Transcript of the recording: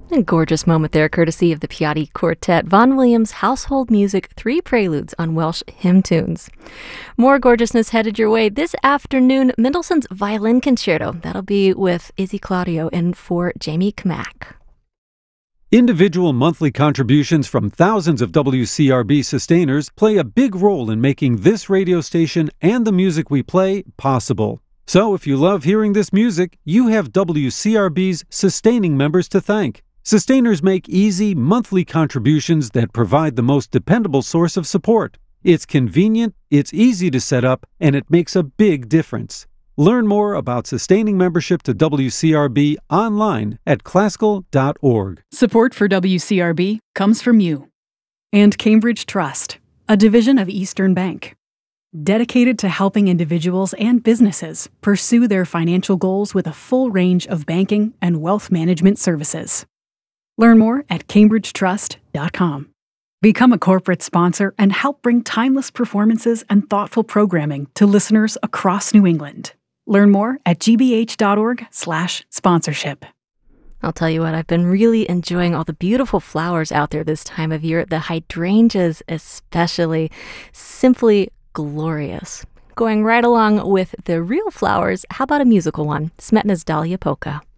A gorgeous moment there, courtesy of the Piatti Quartet, Vaughan Williams' Household Music 3 Preludes on Welsh hymn tunes. More gorgeousness headed your way this afternoon. Mendelssohn's Violin Concerto. That'll be with Izzy Claudio and for Jamie Kamak. Individual monthly contributions from thousands of WCRB sustainers play a big role in making this radio station and the music we play possible. So if you love hearing this music, you have WCRB's sustaining members to thank. Sustainers make easy, monthly contributions that provide the most dependable source of support. It's convenient, it's easy to set up, and it makes a big difference. Learn more about sustaining membership to WCRB online at classical.org. Support for WCRB comes from you. And Cambridge Trust, a division of Eastern Bank, dedicated to helping individuals and businesses pursue their financial goals with a full range of banking and wealth management services. Learn more at cambridgetrust.com. Become a corporate sponsor and help bring timeless performances and thoughtful programming to listeners across New England. Learn more at gbh.org/sponsorship. I'll tell you what, I've been really enjoying all the beautiful flowers out there this time of year, the hydrangeas especially, simply glorious. Going right along with the real flowers, how about a musical one, Smetana's Dahlia Polka.